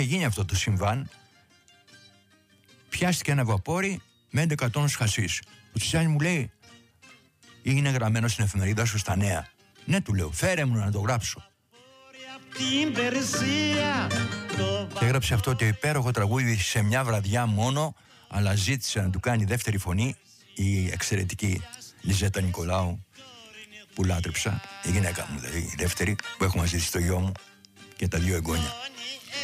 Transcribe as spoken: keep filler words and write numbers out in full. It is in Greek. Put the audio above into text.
είχε γίνει αυτό το συμβάν, πιάστηκε ένα βαπόρι με έντεκα τόνους χασίς. Ο Τσιτσάνι μου λέει, είναι γραμμένο στην εφημερίδα σου στα νέα. Ναι, του λέω, φέρε μου να το γράψω. Και έγραψε αυτό το υπέροχο τραγούδι σε μια βραδιά μόνο, αλλά ζήτησε να του κάνει δεύτερη φωνή η εξαιρετική Λιζέτα Νικολάου, που λάτρεψα, η γυναίκα μου δηλαδή, η δεύτερη, που έχω μαζί στο γιο μου και τα δύο εγγόνια.